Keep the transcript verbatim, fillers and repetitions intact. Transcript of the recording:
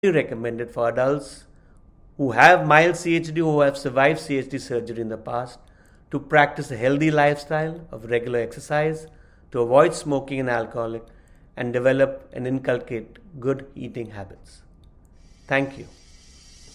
recommended for adults who have mild C H D, who have survived C H D surgery in the past, to practice a healthy lifestyle of regular exercise, to avoid smoking and alcohol, and develop and inculcate good eating habits. Thank you.